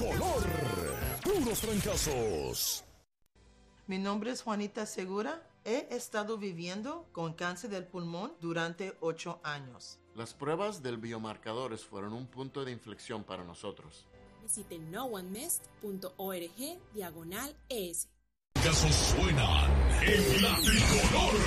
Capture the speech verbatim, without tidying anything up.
tricolor. Puros fracasos. Mi nombre es Juanita Segura. He estado viviendo con cáncer del pulmón durante ocho años. Las pruebas del biomarcadores fueron un punto de inflexión para nosotros. Visite no one mest punto org diagonal es. Casos suenan en la tricolor.